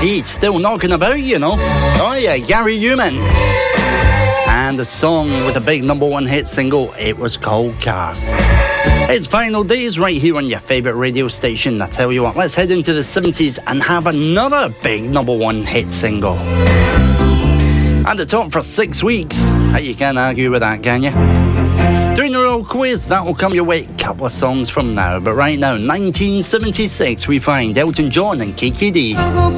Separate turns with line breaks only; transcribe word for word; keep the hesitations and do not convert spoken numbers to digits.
he's still knocking about, you know. Oh yeah, Gary Newman. And the song with a big number one hit single, it was called Cars. It's Final Days right here on your favourite radio station. I tell you what, let's head into the seventies and have another big number one hit single. At the top for six weeks. You can't argue with that, can you? Doing a little quiz, that will come your way a couple of songs from now. But right now, nineteen seventy-six, we find Elton John and Kiki D.